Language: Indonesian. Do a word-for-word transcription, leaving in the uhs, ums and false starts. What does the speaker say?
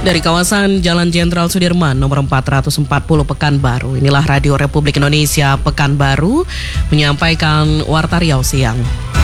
Dari kawasan Jalan Jenderal Sudirman nomor empat ratus empat puluh Pekanbaru, inilah Radio Republik Indonesia Pekanbaru menyampaikan Warta Riau Siang.